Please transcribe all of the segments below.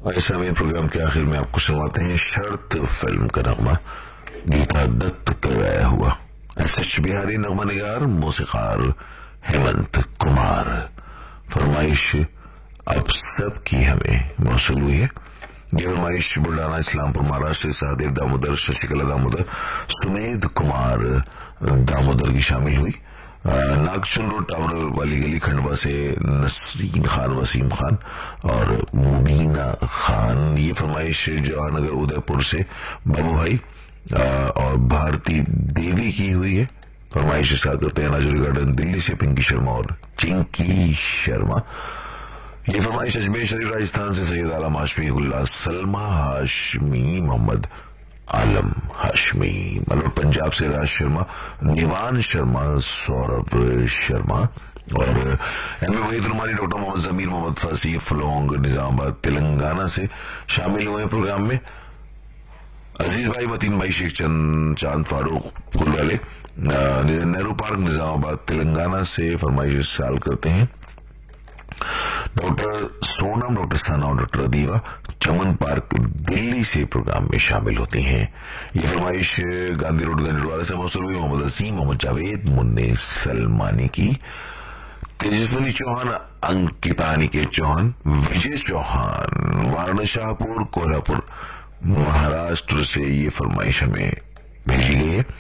और इस समय प्रोग्राम के आखिर में आपको सुनवाते हैं शर्त फिल्म का नगमा गीता दत्त का गाया हुआ। एसएच बिहारी नगमा निगार, मौसीकार हेमंत कुमार। फरमाइश अब सब की हमें मौसूल हुई है। ये फरमाइश बुल्डाना, इस्लामपुर, महाराष्ट्र, सहदेव दामोदर, शशिकला दामोदर, सुमेध कुमार दामोदर की शामिल हुई। नागचुन रोड टावर वाली गली खंडवा से नसरीन खान, वसीम खान और मुबीना खान। ये फरमाइश जवाहरनगर उदयपुर से बाबू भाई और भारती देवी की हुई है। फरमाइश इसका करते हैं नाजुरी गार्डन दिल्ली से पिंकी शर्मा और चिंकी शर्मा। ये फरमाइश अजमेर शरीफ राजस्थान से सैयद आलम हाशमी, गुल्ला सलमा हाशमी, मोहम्मद आलम हाशमी। मलोट पंजाब से राज शर्मा, निवान शर्मा, सौरभ शर्मा और M A Waheed रुमानी, doctor Mohammad जमीर, मोहम्मद फसी फलोंग निजामाबाद तेलंगाना से शामिल हुए प्रोग्राम में। अजीज भाई, मतीन भाई, शेख चांद फारूक कुलवाले, नेहरू पार्क निजामाबाद तेलंगाना से फरमाइश साल करते हैं। डॉक्टर सोनम, डॉक्टर सना और डॉक्टर अदीवा चमन पार्क दिल्ली से प्रोग्राम में शामिल होती हैं। ये फरमाइश गांधी रोड गंजवाड़ा से मौसूल हुई। मोहम्मद असीम, मोहम्मद जावेद, मुन्ने सलमानी की। तेजस्वनी चौहान, अंकिता अनिकेत चौहान, विजय चौहान, वाराणसी, शाहपुर, कोल्हापुर, महाराष्ट्र से ये फरमाइश हमें भेजी गई है।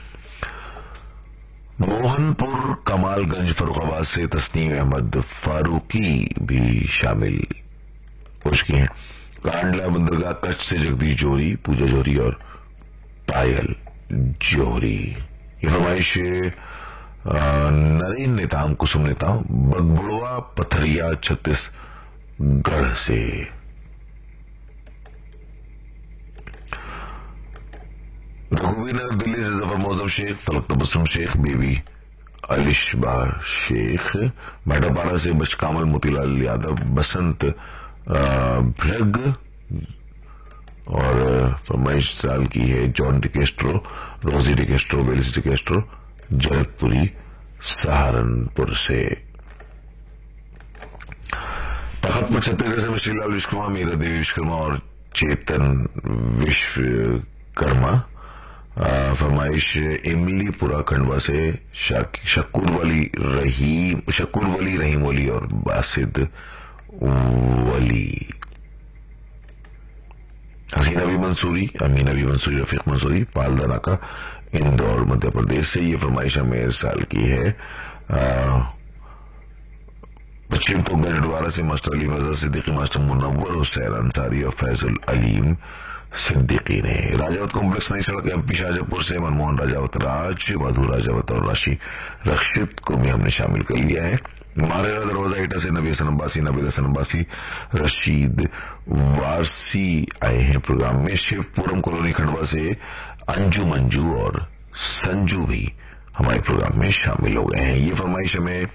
मोहनपुर, कमालगंज, फरुखाबाद से तस्नीम अहमद फारूकी भी शामिल हो चुकी हैं। कांडला, बंदरगाह, कच्छ से जगदीश जोहरी, पूजा जोहरी और पायल जोहरी। ये फरमाइश नरेन नेताम, कुसुम नेताम, बगबुड़वा, पथरिया, छत्तीसगढ़ से। रघुवीर दिल्ली से जफर मौजम शेख, फलक तबस्सुम शेख, बेबी अलिशबा शेख। मेटापाड़ा से बचकामल, मोतीलाल यादव, बसंत भ्रग और फरमाइश साल की है जॉन डिकेस्ट्रो, रोजी डिकेस्ट्रो, बेलिस डिकेस्ट्रो, जगतपुरी सहारनपुर से। तखतपुर छत्तीसगढ़ से श्रीलाल विश्वकर्मा, मीरा देवी विश्वकर्मा और चेतन विश्वकर्मा। फरमाइश इमलीपुरा खंडवा से शकूर वली, रहीम वली और बासिद वली। हसीना भी मंसूरी, अमीना भी मंसूरी, रफीक मंसूरी, पालदाना का इंदौर मध्य प्रदेश से। ये फरमाइश हमें साल की है। पश्चिम तो गंजवाड़ा से मास्टर अली मजा सिद्दीकी, मास्टर मुनव्वर हुसैन अंसारी और फैजुल अलीम सिद्दीकी ने। राजावत कॉम्प्लेक्स नई सड़क एमपी शाहजहांपुर से मनमोहन राजावत, राज मधु राजावत और राशि रक्षित को भी हमने शामिल कर लिया है। मारेरा दरवाजा ईटा से नबी हसन अब्बासी, नबी हसन अब्बासी, रशीद वारसी आए हैं प्रोग्राम में। शिवपुरम कॉलोनी खंडवा से अंजू मंजू और संजू भी हमारे प्रोग्राम में शामिल हो गए हैं। ये फरमाइश हमें